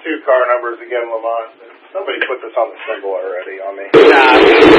2 car numbers again, Lamont. Somebody put this on the symbol already on me. Nah.